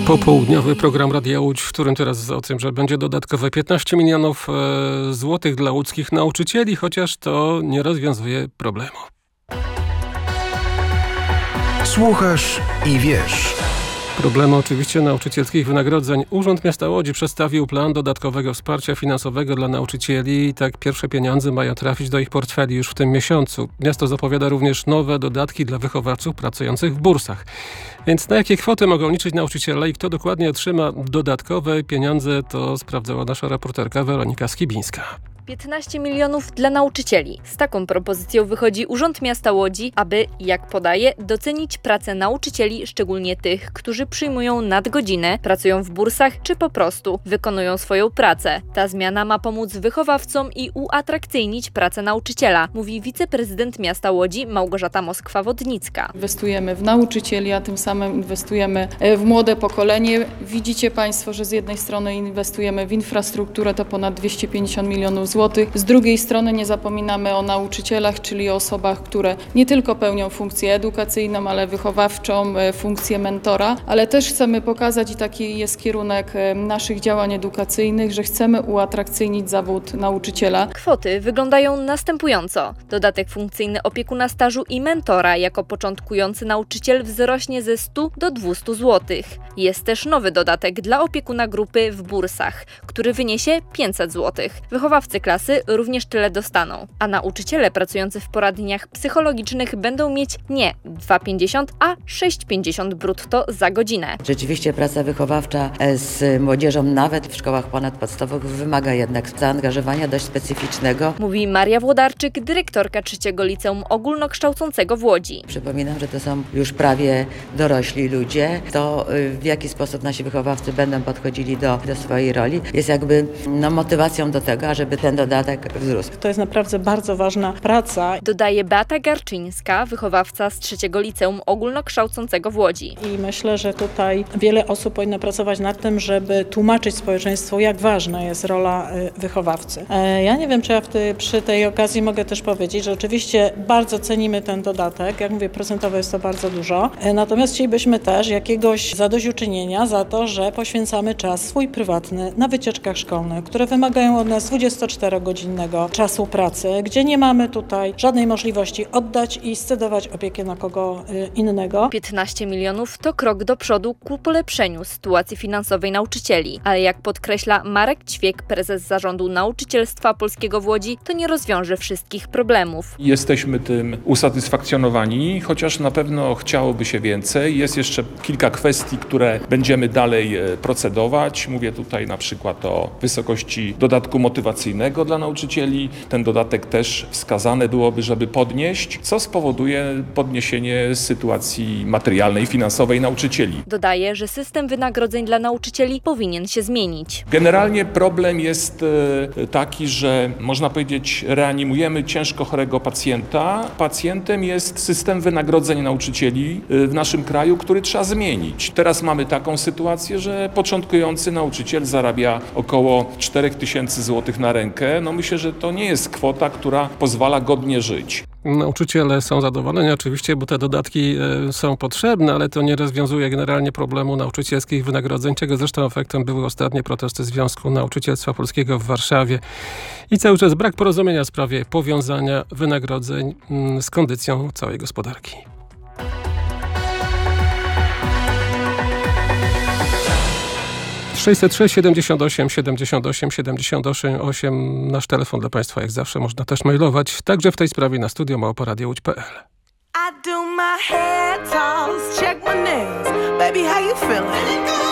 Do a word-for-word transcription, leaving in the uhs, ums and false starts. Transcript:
Popołudniowy program Radia Łódź, w którym teraz o tym, że będzie dodatkowe piętnaście milionów e, złotych dla łódzkich nauczycieli, chociaż to nie rozwiązuje problemu. Słuchasz i wiesz. Problemy oczywiście nauczycielskich wynagrodzeń. Urząd Miasta Łodzi przedstawił plan dodatkowego wsparcia finansowego dla nauczycieli i tak pierwsze pieniądze mają trafić do ich portfeli już w tym miesiącu. Miasto zapowiada również nowe dodatki dla wychowawców pracujących w bursach. Więc na jakie kwoty mogą liczyć nauczyciele i kto dokładnie otrzyma dodatkowe pieniądze, to sprawdzała nasza reporterka Weronika Skibińska. piętnaście milionów dla nauczycieli. Z taką propozycją wychodzi Urząd Miasta Łodzi, aby, jak podaje, docenić pracę nauczycieli, szczególnie tych, którzy przyjmują nadgodziny, pracują w bursach czy po prostu wykonują swoją pracę. Ta zmiana ma pomóc wychowawcom i uatrakcyjnić pracę nauczyciela, mówi wiceprezydent Miasta Łodzi Małgorzata Moskwa-Wodnicka. Inwestujemy w nauczycieli, a tym samym inwestujemy w młode pokolenie. Widzicie Państwo, że z jednej strony inwestujemy w infrastrukturę, to ponad dwieście pięćdziesiąt milionów złotych. Z drugiej strony nie zapominamy o nauczycielach, czyli o osobach, które nie tylko pełnią funkcję edukacyjną, ale wychowawczą, funkcję mentora, ale też chcemy pokazać, i taki jest kierunek naszych działań edukacyjnych, że chcemy uatrakcyjnić zawód nauczyciela. Kwoty wyglądają następująco. Dodatek funkcyjny opiekuna stażu i mentora jako początkujący nauczyciel wzrośnie ze stu do dwustu złotych. Jest też nowy dodatek dla opiekuna grupy w bursach, który wyniesie pięćset złotych. Wychowawcy klasy również tyle dostaną, a nauczyciele pracujący w poradniach psychologicznych będą mieć nie dwa pięćdziesiąt, a sześć pięćdziesiąt brutto za godzinę. Rzeczywiście praca wychowawcza z młodzieżą nawet w szkołach ponadpodstawowych wymaga jednak zaangażowania dość specyficznego. Mówi Maria Włodarczyk, dyrektorka trzeciego liceum ogólnokształcącego w Łodzi. Przypominam, że to są już prawie dorośli ludzie. To w jaki sposób nasi wychowawcy będą podchodzili do, do swojej roli jest jakby no, motywacją do tego, żeby ten dodatek wzrósł. To jest naprawdę bardzo ważna praca. Dodaje Beata Garczyńska, wychowawca z trzeciego liceum ogólnokształcącego w Łodzi. I myślę, że tutaj wiele osób powinno pracować nad tym, żeby tłumaczyć społeczeństwu, jak ważna jest rola wychowawcy. Ja nie wiem, czy ja w ty, przy tej okazji mogę też powiedzieć, że oczywiście bardzo cenimy ten dodatek. Jak mówię, procentowo jest to bardzo dużo. Natomiast chcielibyśmy też jakiegoś zadośćuczynienia za to, że poświęcamy czas swój prywatny na wycieczkach szkolnych, które wymagają od nas dwudziestoczterogodzinnego czasu pracy, gdzie nie mamy tutaj żadnej możliwości oddać i scedować opiekę na kogo innego. piętnaście milionów to krok do przodu ku polepszeniu sytuacji finansowej nauczycieli, ale jak podkreśla Marek Ćwiek, prezes Zarządu Nauczycielstwa Polskiego w Łodzi, to nie rozwiąże wszystkich problemów. Jesteśmy tym usatysfakcjonowani, chociaż na pewno chciałoby się więcej. Jest jeszcze kilka kwestii, które będziemy dalej procedować. Mówię tutaj na przykład o wysokości dodatku motywacyjnego dla nauczycieli. Ten dodatek też wskazane byłoby, żeby podnieść, co spowoduje podniesienie sytuacji materialnej i finansowej nauczycieli. Dodaje, że system wynagrodzeń dla nauczycieli powinien się zmienić. Generalnie problem jest taki, że można powiedzieć, reanimujemy ciężko chorego pacjenta. Pacjentem jest system wynagrodzeń nauczycieli w naszym kraju, który trzeba zmienić. Teraz mamy taką sytuację, że początkujący nauczyciel zarabia około cztery tysiące złotych na rękę. No myślę, że to nie jest kwota, która pozwala godnie żyć. Nauczyciele są zadowoleni oczywiście, bo te dodatki e, są potrzebne, ale to nie rozwiązuje generalnie problemu nauczycielskich wynagrodzeń, czego zresztą efektem były ostatnie protesty Związku Nauczycielstwa Polskiego w Warszawie i cały czas brak porozumienia w sprawie powiązania wynagrodzeń m, z kondycją całej gospodarki. sześćset sześć siedemdziesiąt osiem siedemdziesiąt osiem siedemdziesiąt osiem nasz telefon dla Państwa jak zawsze można też mailować, także w tej sprawie na studio małpa radio łódź kropka pe el. I do my hair toss, check my nails, baby how you feeling?